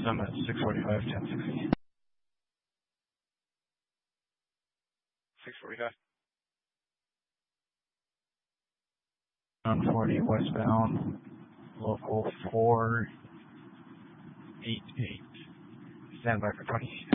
Summit 645, 1060. 645. 140 westbound, local 488. Stand by for 20.